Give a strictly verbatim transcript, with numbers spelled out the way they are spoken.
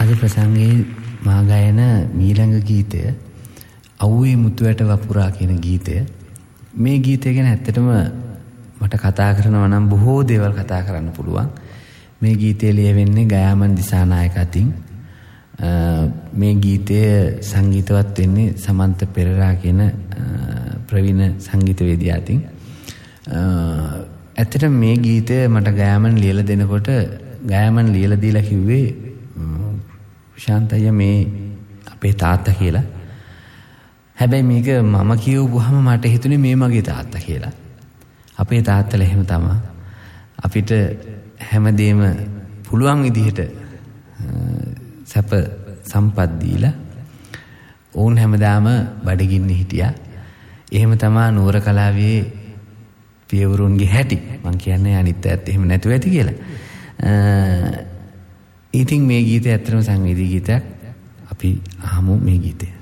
අද ප්‍රසංගයේ මා ගායන මීළඟ ගීතය අවුවේ මුතුවට වපුරා කියන ගීතය. මේ ගීතය ගැන ඇත්තටම මට කතා කරනවා නම් බොහෝ දේවල් කතා කරන්න පුළුවන්. මේ ගීතය ලියවෙන්නේ ගයාමන් දිසානායක අතින්. මේ ගීතය සංගීතවත් වෙන්නේ සමන්ත පෙරේරා කියන ප්‍රවීණ සංගීතවේදියා අතින්. ඇත්තටම මේ ගීතය මට ගයාමන් ලියලා දෙනකොට ගයාමන් ලියලා දීලා කිව්වේ ශාන්තය මේ අපේ තාත්තා කියලා. හැබැයි මේක මම කියවුවාම මට හිතුනේ මේ මගේ තාත්තා කියලා. අපේ තාත්තලා එහෙම තමයි. අපිට හැමදේම පුළුවන් විදිහට සැප සම්පත් දීලා ඕන් හැමදාම බඩගින්නේ හිටියා. එහෙම තමයි නුවර කලාවේ පියවරුන්ගේ හැටි. මං කියන්නේ අනිත් ඇත්ත එහෙම නැතුව ඇති කියලා. ඉතින් මේ ගීතය ඇත්තටම සංවේදී ගීතයක්. අපි අහමු මේ ගීතය.